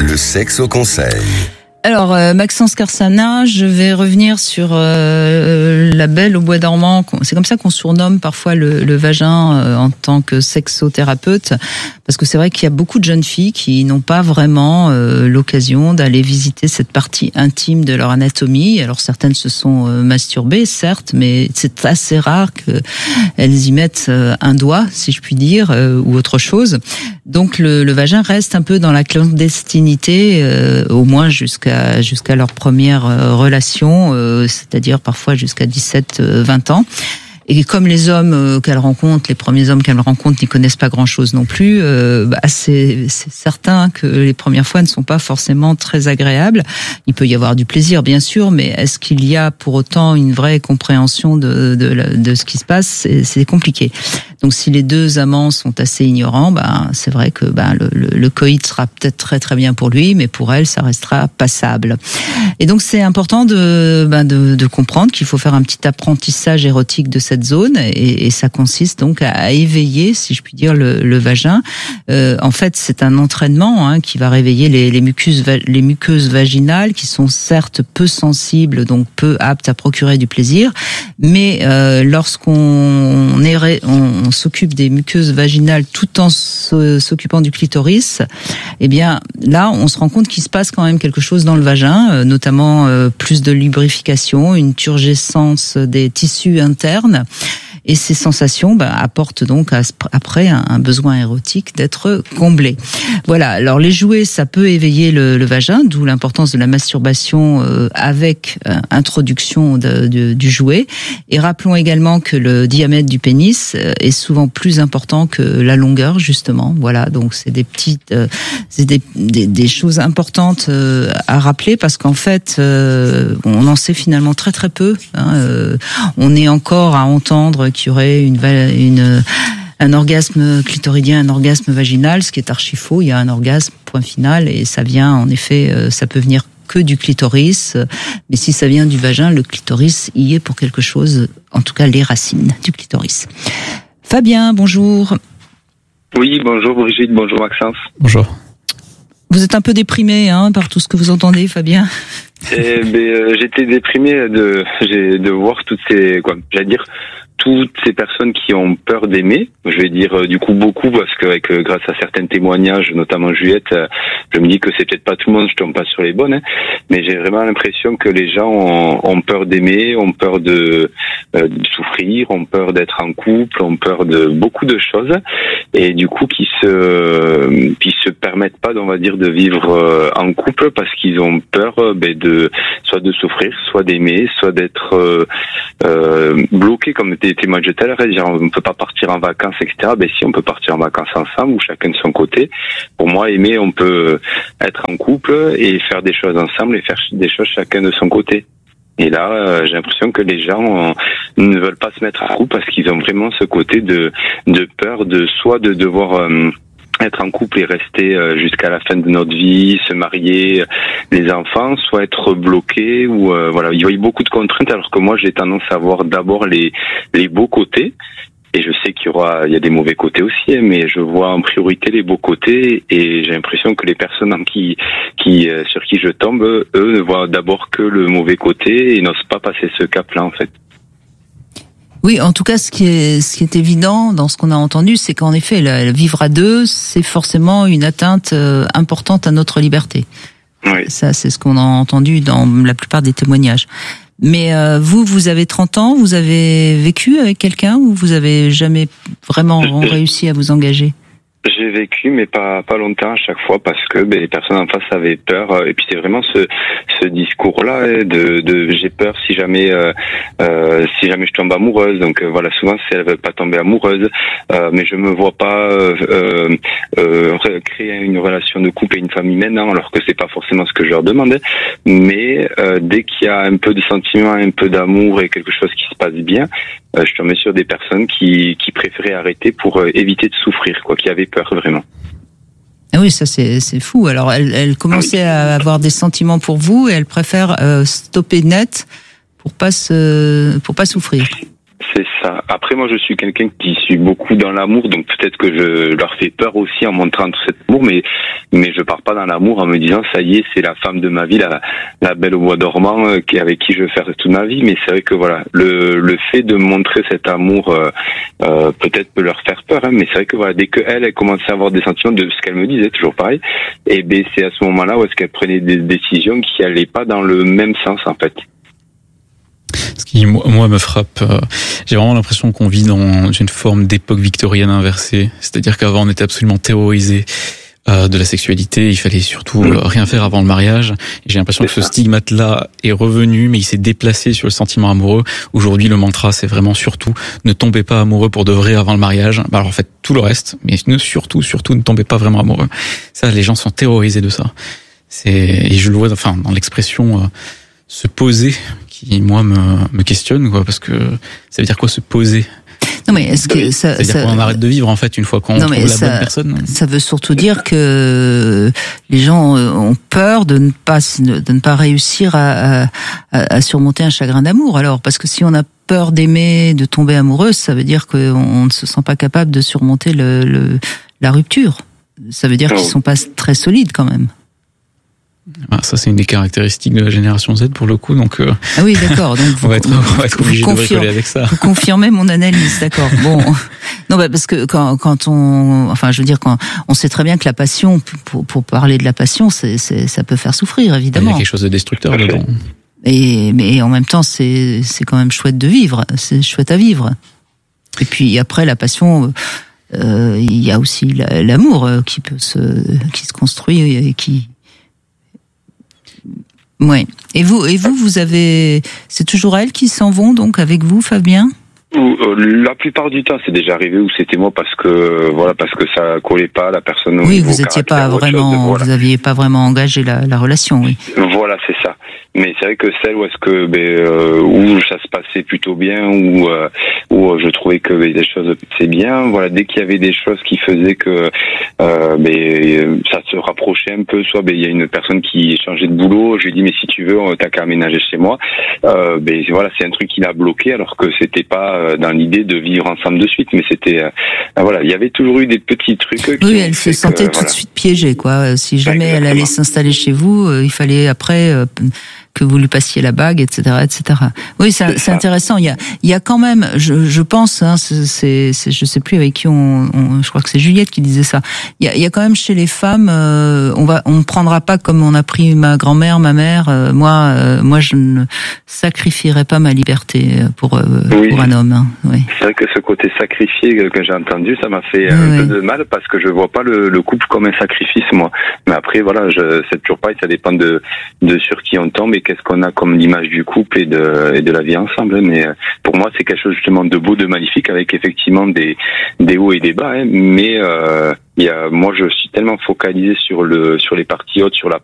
Le sexe au conseil. Alors, Maxence Carsana, je vais revenir sur la Belle au bois dormant. C'est comme ça qu'on surnomme parfois le vagin en tant que sexothérapeute, parce que c'est vrai qu'il y a beaucoup de jeunes filles qui n'ont pas vraiment l'occasion d'aller visiter cette partie intime de leur anatomie. Alors certaines se sont masturbées, certes, mais c'est assez rare qu'elles y mettent un doigt, si je puis dire, ou autre chose. Donc le vagin reste un peu dans la clandestinité, au moins jusqu'à leur première relation, c'est-à-dire parfois jusqu'à 17-20 ans. Et comme les hommes qu'elle rencontre, les premiers hommes qu'elle rencontre n'y connaissent pas grand-chose non plus, c'est certain que les premières fois ne sont pas forcément très agréables. Il peut y avoir du plaisir, bien sûr, mais est-ce qu'il y a pour autant une vraie compréhension de ce qui se passe ? C'est compliqué. Donc si les deux amants sont assez ignorants, c'est vrai que le coït sera peut-être très très bien pour lui, mais pour elle, ça restera passable. Et donc c'est important de comprendre qu'il faut faire un petit apprentissage érotique de cette zone, et ça consiste donc à éveiller, si je puis dire, le vagin. En fait, c'est un entraînement qui va réveiller les muqueuses vaginales, qui sont certes peu sensibles, donc peu aptes à procurer du plaisir, mais lorsqu'on s'occupe des muqueuses vaginales tout en s'occupant du clitoris, eh bien là, on se rend compte qu'il se passe quand même quelque chose dans le vagin, notamment plus de lubrification, une turgescence des tissus internes. Et ces sensations apportent donc après un besoin érotique d'être comblé. Voilà, alors les jouets, ça peut éveiller le vagin, d'où l'importance de la masturbation avec introduction du jouet. Et rappelons également que le diamètre du pénis est souvent plus important que la longueur, justement. Voilà, donc c'est des choses importantes à rappeler, parce qu'en fait, on en sait finalement très très peu. On est encore à entendre qu'il y aurait un orgasme clitoridien, un orgasme vaginal, ce qui est archi faux. Il y a un orgasme, point final, et ça vient, en effet, ça peut venir que du clitoris, mais si ça vient du vagin, le clitoris y est pour quelque chose, en tout cas les racines du clitoris. Fabien, bonjour. Oui, bonjour Brigitte, bonjour Maxence. Bonjour. Vous êtes un peu déprimé par tout ce que vous entendez, Fabien. J'étais déprimé de voir toutes ces personnes qui ont peur d'aimer. Je vais dire du coup beaucoup, parce que grâce à certains témoignages, notamment Juliette, je me dis que c'est peut-être pas tout le monde, je tombe pas sur les bonnes, mais j'ai vraiment l'impression que les gens ont peur d'aimer, ont peur de souffrir, ont peur d'être en couple, ont peur de beaucoup de choses, et du coup qui se permettent pas, on va dire, de vivre en couple parce qu'ils ont peur soit de souffrir, soit d'aimer, soit d'être bloqués, comme témoignage tout à l'heure, dire on ne peut pas partir en vacances, etc. Si on peut partir en vacances ensemble, ou chacun de son côté. Pour moi, aimer, on peut être en couple et faire des choses ensemble, et faire des choses chacun de son côté. Et là, j'ai l'impression que les gens ne veulent pas se mettre en couple parce qu'ils ont vraiment ce côté de peur de soit de devoir être en couple et rester jusqu'à la fin de notre vie, se marier, les enfants, soit être bloqué, ou voilà, il y a beaucoup de contraintes, alors que moi j'ai tendance à voir d'abord les beaux côtés. Et je sais qu'il y a des mauvais côtés aussi, mais je vois en priorité les beaux côtés, et j'ai l'impression que les personnes sur qui je tombe, eux ne voient d'abord que le mauvais côté et n'osent pas passer ce cap-là, en fait. Oui, en tout cas, ce qui est évident dans ce qu'on a entendu, c'est qu'en effet, vivre à deux, c'est forcément une atteinte importante à notre liberté. Oui. Ça, c'est ce qu'on a entendu dans la plupart des témoignages. Mais vous avez 30 ans, vous avez vécu avec quelqu'un, ou vous avez jamais vraiment réussi à vous engager ? J'ai vécu, mais pas longtemps à chaque fois, parce que les personnes en face avaient peur. Et puis c'est vraiment ce discours-là de j'ai peur si jamais je tombe amoureuse. Donc voilà, souvent c'est elle veut pas tomber amoureuse, mais je me vois pas créer une relation de couple et une famille maintenant, alors que c'est pas forcément ce que je leur demandais. Mais dès qu'il y a un peu de sentiment, un peu d'amour et quelque chose qui se passe bien, je tombais sur des personnes qui préféraient arrêter pour éviter de souffrir, qui avaient peur vraiment. Ah oui, ça c'est fou. Alors elle commençait à avoir des sentiments pour vous, et elle préfère stopper net pour pas souffrir. C'est ça. Après, moi, je suis quelqu'un qui suis beaucoup dans l'amour, donc peut-être que je leur fais peur aussi en montrant tout cet amour, mais je pars pas dans l'amour en me disant ça y est, c'est la femme de ma vie, la belle au bois dormant, avec qui je veux faire toute ma vie. Mais c'est vrai que voilà, le fait de montrer cet amour, peut-être peut leur faire peur, hein, mais c'est vrai que voilà, dès qu'elle commençait à avoir des sentiments de ce qu'elle me disait, toujours pareil, et ben c'est à ce moment-là où est-ce qu'elle prenait des décisions qui allaient pas dans le même sens en fait. Ce qui, moi, me frappe, j'ai vraiment l'impression qu'on vit dans une forme d'époque victorienne inversée. C'est-à-dire qu'avant, on était absolument terrorisé de la sexualité. Il fallait surtout rien faire avant le mariage. Et j'ai l'impression que ce stigmate-là est revenu, mais il s'est déplacé sur le sentiment amoureux. Aujourd'hui, le mantra, c'est vraiment surtout ne tombez pas amoureux pour de vrai avant le mariage. Alors, en fait, tout le reste, mais surtout, ne tombez pas vraiment amoureux. Ça, les gens sont terrorisés de ça. Et je le vois, enfin, dans l'expression se poser, qui moi me questionne, quoi, parce que ça veut dire quoi se poser? Non, mais est-ce que ça veut dire qu'on arrête de vivre en fait une fois qu'on trouve la bonne personne? Ça veut surtout dire que les gens ont peur de ne pas réussir à surmonter un chagrin d'amour. Alors, parce que si on a peur d'aimer, de tomber amoureuse, ça veut dire qu'on ne se sent pas capable de surmonter la rupture. Ça veut dire qu'ils sont pas très solides quand même. Ah, ça c'est une des caractéristiques de la génération Z pour le coup, donc ah oui, d'accord, donc on va être obligé de bricoler avec ça. Vous confirmez mon analyse, d'accord. Bon, non, bah parce que quand on sait très bien que la passion, pour parler de la passion, ça peut faire souffrir évidemment. Il y a quelque chose de destructeur dedans. Mais en même temps c'est quand même chouette de vivre, c'est chouette à vivre. Et puis après la passion, il y a aussi l'amour qui se construit et qui. Ouais. Et vous, c'est toujours elles qui s'en vont donc avec vous, Fabien? La plupart du temps, c'est déjà arrivé où c'était moi parce que ça collait pas, la personne. Oui, vous aviez pas vraiment engagé la relation, oui. Voilà, c'est ça. Mais c'est vrai que celle où est-ce que où ça se passait plutôt bien, où je trouvais que des choses c'est bien. Voilà, dès qu'il y avait des choses qui faisaient que ça se rapprochait un peu. Soit il y a une personne qui changeait de boulot, je lui dis mais si tu veux, t'as qu'à aménager chez moi. Voilà, c'est un truc qui l'a bloqué alors que c'était pas dans l'idée de vivre ensemble de suite, mais c'était voilà, il y avait toujours eu des petits trucs. Oui, elle se sentait tout de suite piégée, quoi. Si jamais elle allait s'installer chez vous, il fallait après que vous lui passiez la bague, etc., etc. Oui, c'est intéressant. Il y a quand même, je pense, hein, je sais plus avec qui je crois que c'est Juliette qui disait ça. Il y a quand même chez les femmes, on prendra pas comme on a pris ma grand-mère, ma mère. Moi, je ne sacrifierai pas ma liberté pour un homme. Hein. Oui. C'est vrai que ce côté sacrifié que j'ai entendu, ça m'a fait un peu de mal parce que je vois pas le couple comme un sacrifice, moi. Mais après, voilà, c'est toujours pareil, ça dépend de sur qui on tombe et qu'est-ce qu'on a comme l'image du couple et de la vie ensemble. Mais pour moi, c'est quelque chose justement de beau, de magnifique, avec effectivement des hauts et des bas. Hein. Mais moi, je suis tellement focalisé sur les parties hautes, sur la